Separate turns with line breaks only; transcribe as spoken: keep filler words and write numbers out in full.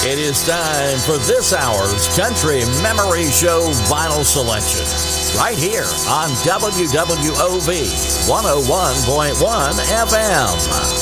It is time for this hour's Country Memory Show Vinyl Selection, right here on W W O V one oh one point one F M.